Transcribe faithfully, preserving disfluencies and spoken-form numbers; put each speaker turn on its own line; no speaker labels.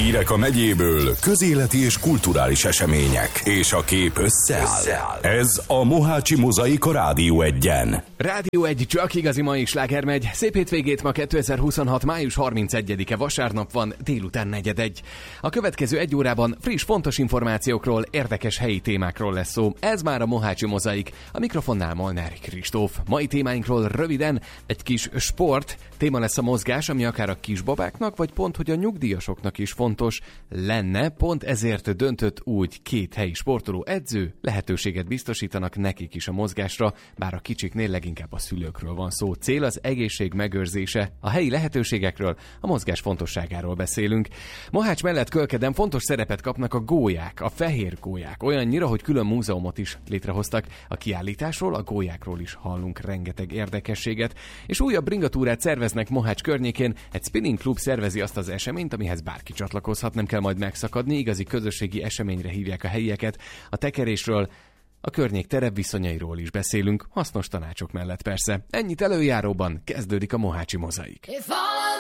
Hírek a megyéből, közéleti és kulturális események. És a kép összeáll. összeáll. Ez a Mohácsi Mozaika Rádió Egyen.
Rádió egy, csak igazi mai sláger megy. Szép hétvégét, ma kétezer-huszonhat. május harmincegyedike vasárnap van, délután negyedegy. A következő egy órában friss, fontos információkról, érdekes helyi témákról lesz szó. Ez már a Mohácsi Mozaik. A mikrofonnál Molnár Kristóf. Mai témáinkról röviden egy kis sport. Téma lesz a mozgás, ami akár a kisbabáknak, vagy pont, hogy a nyugdíjasoknak is fontos lenne. Pont ezért döntött úgy két helyi sportoló edző, lehetőséget biztosítanak nekik is a mozgásra, bár a kicsiknél leginkább a szülőkről van szó. Cél az egészség megőrzése. A helyi lehetőségekről, a mozgás fontosságáról beszélünk. Mohács mellett Kölkeden fontos szerepet kapnak a gólyák, a fehér gólyák. Olyannyira, hogy külön múzeumot is létrehoztak. A kiállításról, a gólyákról is hallunk rengeteg érdekességet. És újabb bringatúrát szerveznek Mohács környékén. Egy spinning klub szervezi azt az eseményt, amihez bárki csatlakozhat, nem kell majd megszakadni. Igazi közösségi eseményre hívják a helyieket. A tekerésről, a környék terepviszonyairól is beszélünk, hasznos tanácsok mellett persze. Ennyit előjáróban, kezdődik a Mohácsi Mozaik.